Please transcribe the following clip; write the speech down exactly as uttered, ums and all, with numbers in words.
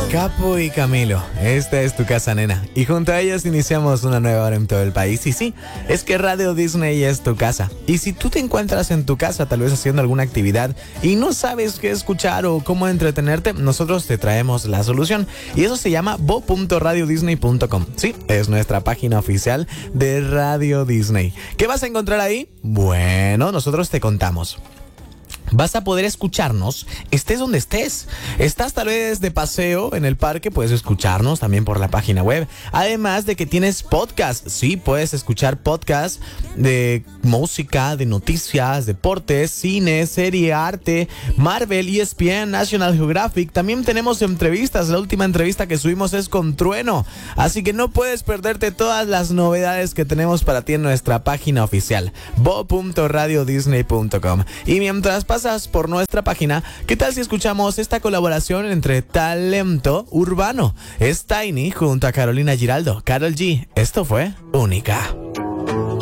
Capo y Camilo, esta es tu casa, nena. Y junto a ellos iniciamos una nueva hora en todo el país. Y sí, es que Radio Disney es tu casa. Y si tú te encuentras en tu casa, tal vez haciendo alguna actividad y no sabes qué escuchar o cómo entretenerte, nosotros te traemos la solución. Y eso se llama bo punto radio disney punto com. Sí, es nuestra página oficial de Radio Disney. ¿Qué vas a encontrar ahí? Bueno, nosotros te contamos. Vas a poder escucharnos, estés donde estés. Estás tal vez de paseo en el parque, puedes escucharnos también por la página web. Además de que tienes podcast, sí, puedes escuchar podcast de música, de noticias, deportes, cine, serie, arte, Marvel, E S P N, National Geographic. También tenemos entrevistas, la última entrevista que subimos es con Trueno. Así que no puedes perderte todas las novedades que tenemos para ti en nuestra página oficial, bo punto radio disney punto com. Y mientras pasas por nuestra página, ¿qué tal si escuchamos esta colaboración entre talento urbano? Es Tiny junto a Carolina Giraldo. Karol G, esto fue Única.